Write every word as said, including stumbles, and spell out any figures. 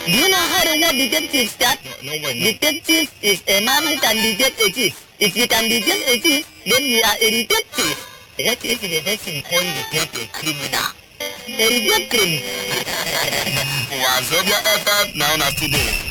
Do you know how the word detective starts? No, no way. No. Detective is a man who can detect a thief. If you can detect a thief, then you are a detective. That is the person who detect a criminal. A detective. Was over F F now, not today.